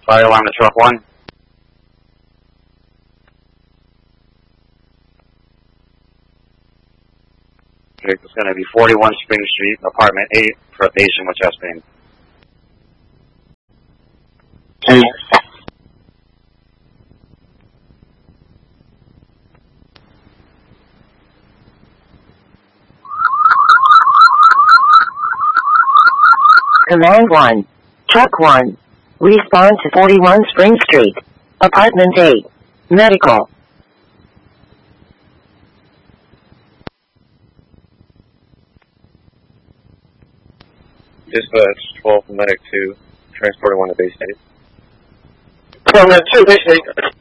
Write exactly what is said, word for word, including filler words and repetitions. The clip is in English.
Fire alarm to truck one. It's going to be forty-one Spring Street, apartment eight, for a patient with chest pain. Two. Command one. Truck one. Respond to forty-one Spring Street. Apartment eight. Medical. Dispatch twelve, medic two, transporting one to base state. From the two, base state.